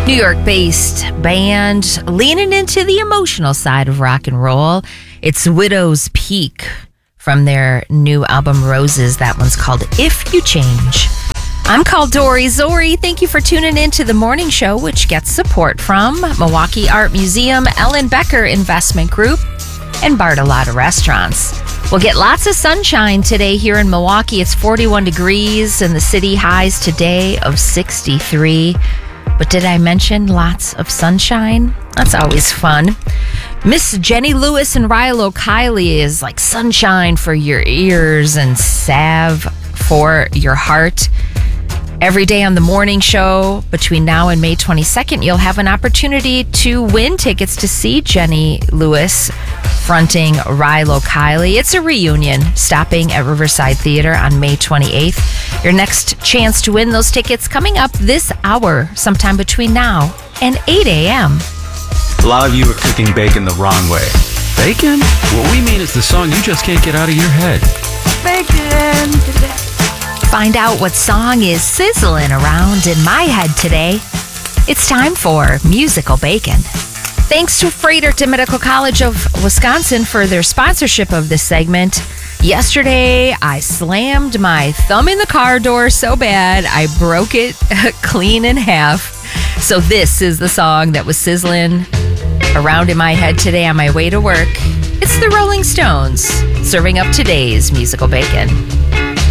New York-based band leaning into the emotional side of rock and roll. It's Widow's Peak from their new album Roses. That one's called If You Change. I'm called Dory Zori. Thank you for tuning in to the morning show, which gets support from Milwaukee Art Museum, Ellen Becker Investment Group, and Bartolotta Restaurants. We'll get lots of sunshine today here in Milwaukee. It's 41 degrees and the city highs today of 63. But did I mention lots of sunshine? That's always fun. Miss Jenny Lewis and Rilo Kiley is like sunshine for your ears and salve for your heart. Every day on the morning show between now and May 22nd, you'll have an opportunity to win tickets to see Jenny Lewis fronting Rilo Kiley. It's a reunion stopping at Riverside Theater on May 28th. Your next chance to win those tickets coming up this hour, sometime between now and 8 a.m. A lot of you are cooking bacon the wrong way. Bacon? What we mean is the song you just can't get out of your head. Bacon. Find out what song is sizzling around in my head today. It's time for Musical Bacon. Thanks to Fredericton Medical College of Wisconsin for their sponsorship of this segment. Yesterday, I slammed my thumb in the car door so bad I broke it clean in half. So this is the song that was sizzling around in my head today on my way to work. It's the Rolling Stones, serving up today's Musical Bacon.